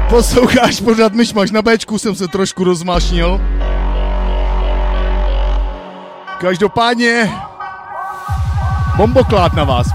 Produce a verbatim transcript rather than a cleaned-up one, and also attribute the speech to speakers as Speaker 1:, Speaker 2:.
Speaker 1: Posloucháš pořád Myšmaš, na Bčku jsem se trošku rozmášnil. Každopádně bomboklát na vás.